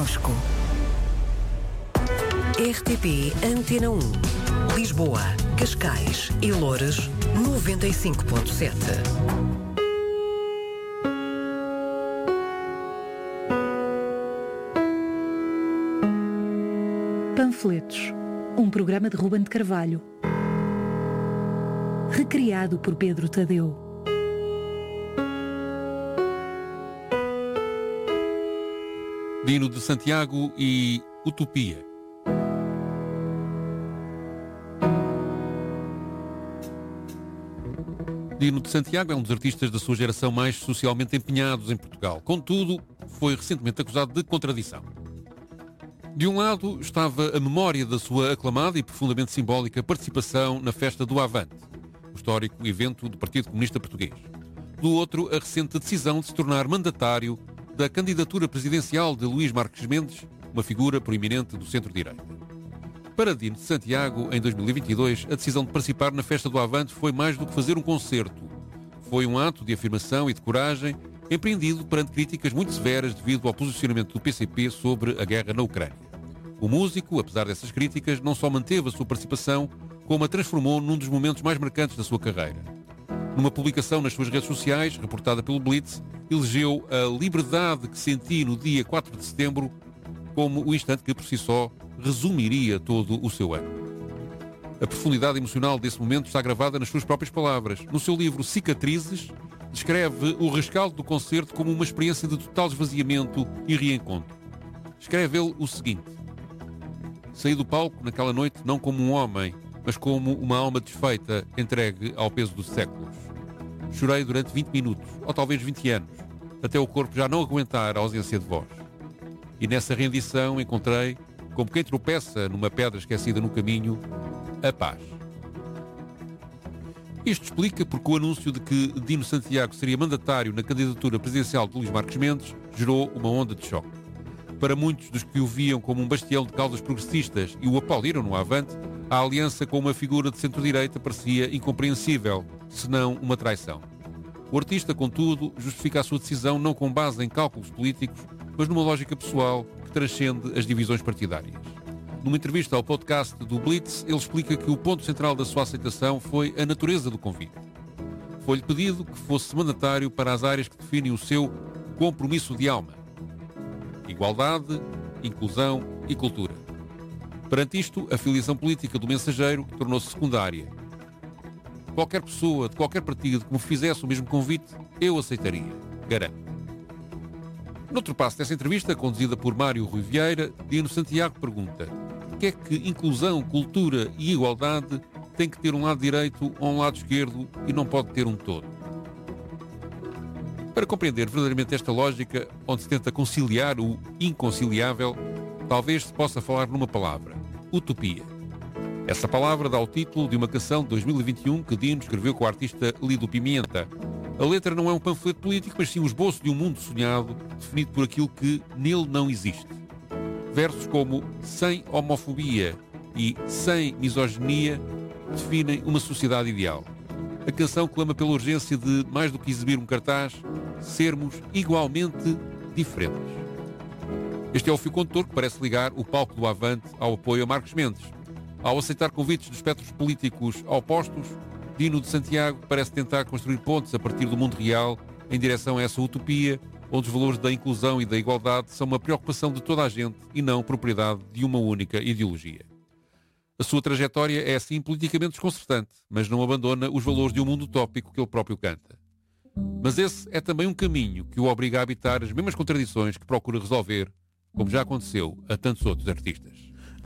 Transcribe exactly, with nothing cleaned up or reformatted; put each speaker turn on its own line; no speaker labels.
connosco. R T P Antena um. Lisboa, Cascais e Loures, noventa e cinco ponto sete.
Panfletos, um programa de Ruben de Carvalho, recriado por Pedro Tadeu.
Dino de Santiago e Utopia. Dino de Santiago é um dos artistas da sua geração mais socialmente empenhados em Portugal. Contudo, foi recentemente acusado de contradição. De um lado estava a memória da sua aclamada e profundamente simbólica participação na festa do Avante, o histórico evento do Partido Comunista Português. Do outro, a recente decisão de se tornar mandatário da candidatura presidencial de Luís Marques Mendes, uma figura proeminente do centro-direita. Para Dino de Santiago, em dois mil e vinte e dois, a decisão de participar na festa do Avante foi mais do que fazer um concerto. Foi um ato de afirmação e de coragem, empreendido perante críticas muito severas devido ao posicionamento do P C P sobre a guerra na Ucrânia. O músico, apesar dessas críticas, não só manteve a sua participação, como a transformou num dos momentos mais marcantes da sua carreira. Numa publicação nas suas redes sociais, reportada pelo Blitz, elegeu a liberdade que senti no dia quatro de setembro como o instante que, por si só, resumiria todo o seu ano. A profundidade emocional desse momento está gravada nas suas próprias palavras. No seu livro Cicatrizes, descreve o rescaldo do concerto como uma experiência de total esvaziamento e reencontro. Escreve ele o seguinte: saí do palco naquela noite não como um homem, mas como uma alma desfeita, entregue ao peso dos séculos. Chorei durante vinte minutos, ou talvez vinte anos, até o corpo já não aguentar a ausência de voz. E nessa rendição encontrei, como quem tropeça numa pedra esquecida no caminho, a paz. Isto explica porque o anúncio de que Dino Santiago seria mandatário na candidatura presidencial de Luís Marques Mendes gerou uma onda de choque. Para muitos dos que o viam como um bastião de causas progressistas e o aplaudiram no Avante, a aliança com uma figura de centro-direita parecia incompreensível, se não uma traição. O artista, contudo, justifica a sua decisão não com base em cálculos políticos, mas numa lógica pessoal que transcende as divisões partidárias. Numa entrevista ao podcast do Blitz, ele explica que o ponto central da sua aceitação foi a natureza do convite. Foi-lhe pedido que fosse mandatário para as áreas que definem o seu compromisso de alma: igualdade, inclusão e cultura. Perante isto, a filiação política do mensageiro tornou-se secundária. Qualquer pessoa, de qualquer partido, que me fizesse o mesmo convite, eu aceitaria. Garanto. Noutro passo dessa entrevista, conduzida por Mário Rui Vieira, Dino Santiago pergunta: por que é que inclusão, cultura e igualdade têm que ter um lado direito ou um lado esquerdo e não pode ter um todo? Para compreender verdadeiramente esta lógica, onde se tenta conciliar o inconciliável, talvez se possa falar numa palavra: utopia. Essa palavra dá o título de uma canção de dois mil e vinte e um que Dino escreveu com o artista Lido Pimenta. A letra não é um panfleto político, mas sim o esboço de um mundo sonhado, definido por aquilo que nele não existe. Versos como sem homofobia e sem misoginia definem uma sociedade ideal. A canção clama pela urgência de, mais do que exibir um cartaz, sermos igualmente diferentes. Este é o fio condutor que parece ligar o palco do Avante ao apoio a Marques Mendes. Ao aceitar convites de espectros políticos opostos, Dino de Santiago parece tentar construir pontes a partir do mundo real em direção a essa utopia, onde os valores da inclusão e da igualdade são uma preocupação de toda a gente e não propriedade de uma única ideologia. A sua trajetória é assim politicamente desconcertante, mas não abandona os valores de um mundo utópico que ele próprio canta. Mas esse é também um caminho que o obriga a habitar as mesmas contradições que procura resolver, como já aconteceu a tantos outros artistas.